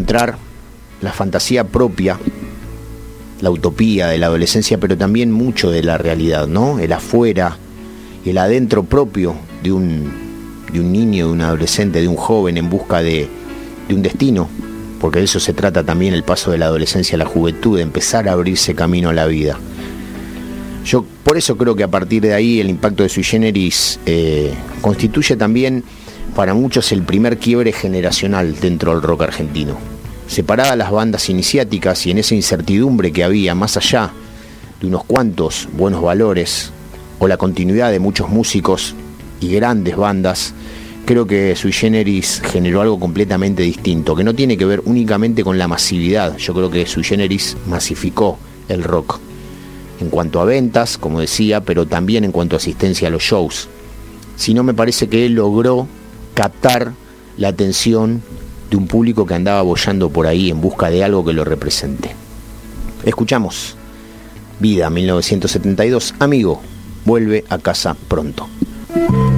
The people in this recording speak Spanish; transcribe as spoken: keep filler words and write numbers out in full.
encontrar la fantasía propia, la utopía de la adolescencia, pero también mucho de la realidad, ¿no? El afuera, el adentro propio de un, de un niño, de un adolescente, de un joven en busca de, de un destino, porque de eso se trata también el paso de la adolescencia a la juventud, de empezar a abrirse camino a la vida. Yo por eso creo que a partir de ahí el impacto de Sui Generis eh, constituye también para muchos el primer quiebre generacional dentro del rock argentino. Separadas las bandas iniciáticas y en esa incertidumbre que había más allá de unos cuantos buenos valores o la continuidad de muchos músicos y grandes bandas, creo que Sui Generis generó algo completamente distinto, que no tiene que ver únicamente con la masividad. Yo creo que Sui Generis masificó el rock en cuanto a ventas, como decía, pero también en cuanto a asistencia a los shows. Si no, me parece que él logró captar la atención de un público que andaba boyando por ahí en busca de algo que lo represente. Escuchamos Vida, mil novecientos setenta y dos. Amigo, vuelve a casa pronto.